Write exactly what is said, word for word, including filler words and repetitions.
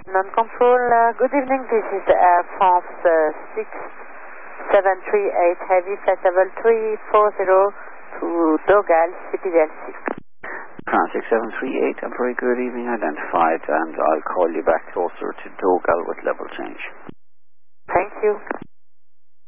Non-control, uh, good evening, this is Air France uh, six seven three eight Heavy, flight level three four zero to Dogal, C P D L six. France six seven three eight, a very good evening, identified, and I'll call you back closer to Dogal with level change. Thank you.